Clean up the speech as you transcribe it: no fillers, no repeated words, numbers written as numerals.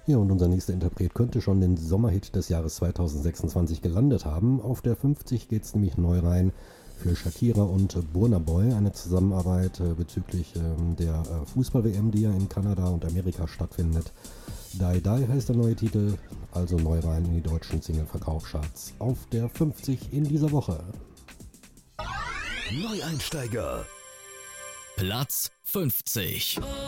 Ja, und unser nächster Interpret könnte schon den Sommerhit des Jahres 2026 gelandet haben. Auf der 50 geht es nämlich neu rein für Shakira und Burna Boy. Eine Zusammenarbeit bezüglich der Fußball-WM, die ja in Kanada und Amerika stattfindet. Die Die heißt der neue Titel, also neu rein in die deutschen Single-Verkaufscharts. Auf der 50 in dieser Woche. Neueinsteiger. Platz 50.